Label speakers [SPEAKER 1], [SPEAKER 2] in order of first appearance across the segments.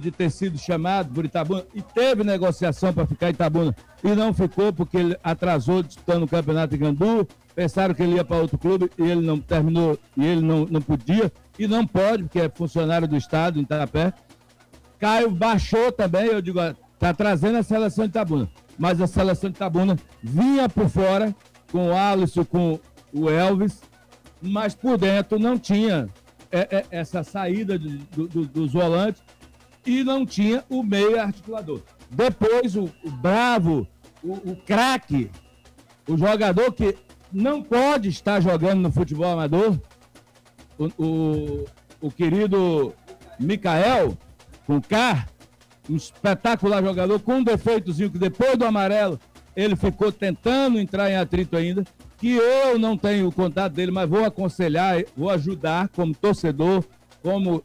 [SPEAKER 1] de ter sido chamado por Itabuna e teve negociação para ficar em Itabuna e não ficou porque ele atrasou disputando o campeonato de Gandu, pensaram que ele ia para outro clube e ele não terminou, e ele não podia e não pode, porque é funcionário do estado em Itarapé. Caio baixou também, eu digo, está trazendo a seleção de Itabuna, mas a seleção de Itabuna vinha por fora com o Alisson, com o Elvis, mas por dentro não tinha essa saída dos volantes e não tinha o meio articulador. Depois o bravo, o craque, o jogador que não pode estar jogando no futebol amador, o querido Micael, com K, um espetacular jogador, com um defeitozinho que depois do amarelo ele ficou tentando entrar em atrito ainda, que eu não tenho o contato dele, mas vou aconselhar, vou ajudar como torcedor, como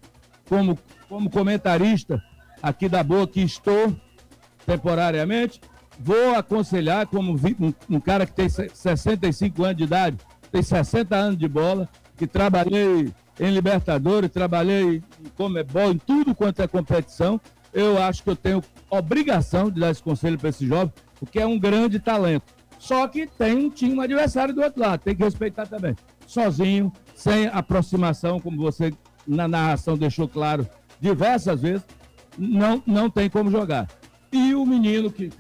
[SPEAKER 1] comentarista aqui da Boa, que estou temporariamente, vou aconselhar como um cara que tem 65 anos de idade, tem 60 anos de bola, que trabalhei em Libertadores, trabalhei em Comebol, em tudo quanto é competição. Eu acho que eu tenho obrigação de dar esse conselho para esse jovem, porque é um grande talento. Só que tem um time, um adversário do outro lado, tem que respeitar também. Sozinho, sem aproximação, como você na narração deixou claro diversas vezes, não tem como jogar. E o menino que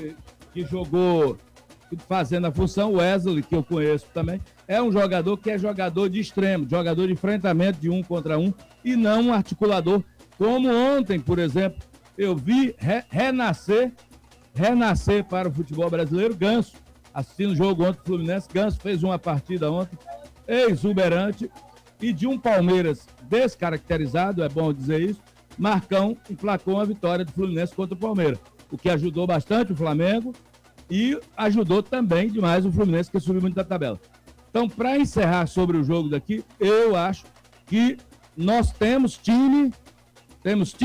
[SPEAKER 1] jogou fazendo a função, o Wesley, que eu conheço também, é um jogador que é jogador de extremo, jogador de enfrentamento de 1 contra 1 e não um articulador, como ontem, por exemplo, eu vi renascer para o futebol brasileiro, Ganso, assistindo o jogo ontem do Fluminense. Ganso fez uma partida ontem exuberante e de um Palmeiras descaracterizado, é bom dizer isso, Marcão emplacou uma vitória do Fluminense contra o Palmeiras, o que ajudou bastante o Flamengo e ajudou também demais o Fluminense, que subiu muito da tabela. Então, para encerrar sobre o jogo daqui, eu acho que nós temos time, temos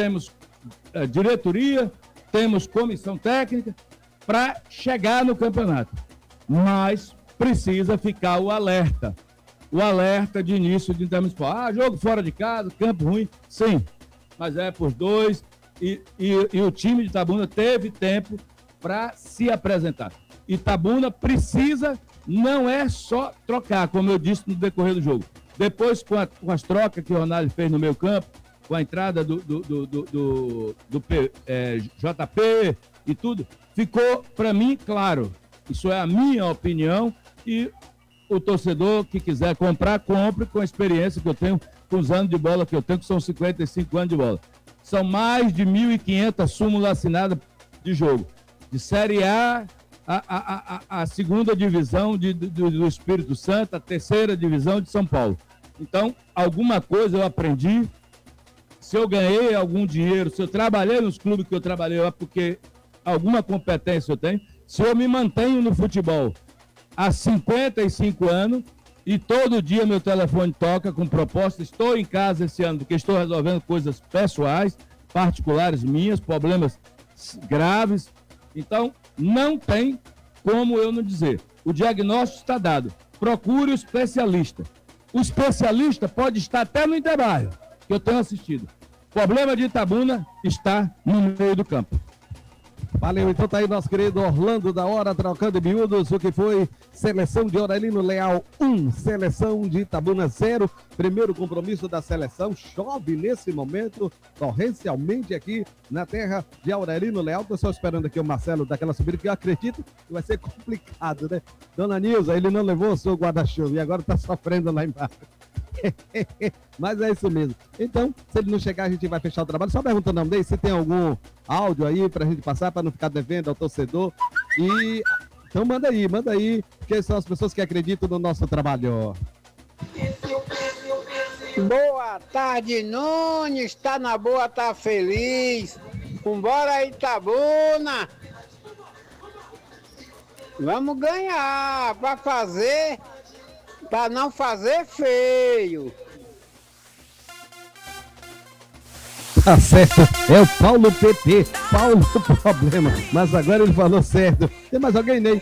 [SPEAKER 1] diretoria, temos comissão técnica para chegar no campeonato. Mas precisa ficar o alerta de início de Intermunicipal. Jogo fora de casa, campo ruim, sim, mas é por 2 e o time de Itabuna teve tempo para se apresentar. Itabuna precisa, não é só trocar, como eu disse no decorrer do jogo. Depois, com as trocas que o Ronaldo fez no meio campo, com a entrada do JP e tudo, ficou para mim claro. Isso é a minha opinião e o torcedor que quiser comprar, compre com a experiência que eu tenho, com os anos de bola que eu tenho, que são 55 anos de bola. São mais de 1.500 súmulas assinadas de jogo. De Série A, a segunda divisão do Espírito Santo, a terceira divisão de São Paulo. Então, alguma coisa eu aprendi. Se eu ganhei algum dinheiro, se eu trabalhei nos clubes que eu trabalhei, é porque alguma competência eu tenho. Se eu me mantenho no futebol há 55 anos e todo dia meu telefone toca com proposta, estou em casa esse ano porque estou resolvendo coisas pessoais, particulares minhas, problemas graves. Então, não tem como eu não dizer. O diagnóstico está dado. Procure o especialista. O especialista pode estar até no Interbairro, que eu tenho assistido. O problema de Itabuna está no meio do campo.
[SPEAKER 2] Valeu, então tá aí nosso querido Orlando da Hora, trocando de miúdos, o que foi seleção de Aurelino Leal 1, seleção de Itabuna 0, primeiro compromisso da seleção, chove nesse momento, torrencialmente aqui na terra de Aurelino Leal. Tô só esperando aqui o Marcelo daquela subida, que eu acredito que vai ser complicado, né? Dona Nilza, ele não levou o seu guarda-chuva e agora tá sofrendo lá embaixo. Mas é isso mesmo. Então, se ele não chegar, a gente vai fechar o trabalho. Só perguntando também se tem algum áudio aí pra gente passar, pra não ficar devendo ao torcedor. E então manda aí, porque são as pessoas que acreditam no nosso trabalho.
[SPEAKER 3] Boa tarde, Nunes. Tá na boa, tá feliz. Vambora aí, Itabuna. Vamos ganhar pra não fazer feio.
[SPEAKER 2] Tá certo, é o Paulo PP, Paulo Problema, mas agora ele falou certo. Tem mais alguém, Ney?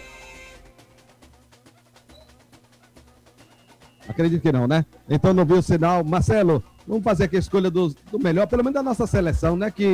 [SPEAKER 2] Acredito que não, né? Então não viu o sinal. Marcelo, vamos fazer aqui a escolha do melhor, pelo menos da nossa seleção, né? Que